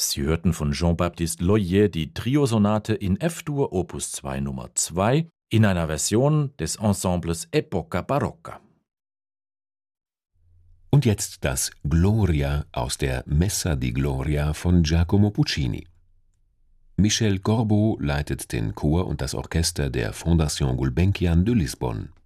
Sie hörten von Jean-Baptiste Loyer die Triosonate in F-Dur Opus 2 Nummer 2 in einer Version des Ensembles Epoca Barocca. Und jetzt das Gloria aus der Messa di Gloria von Giacomo Puccini. Michel Corbeau leitet den Chor und das Orchester der Fondation Gulbenkian de Lisbonne.